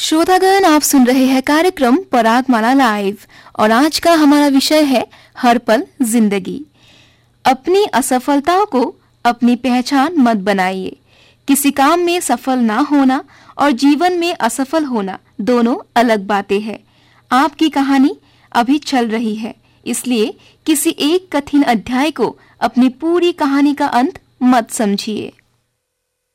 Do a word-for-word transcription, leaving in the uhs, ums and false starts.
श्रोतागण, आप सुन रहे हैं कार्यक्रम परागमाला लाइव और आज का हमारा विषय है हर पल जिंदगी। अपनी असफलताओं को अपनी पहचान मत बनाइए। किसी काम में सफल ना होना और जीवन में असफल होना दोनों अलग बातें हैं। आपकी कहानी अभी चल रही है, इसलिए किसी एक कठिन अध्याय को अपनी पूरी कहानी का अंत मत समझिए।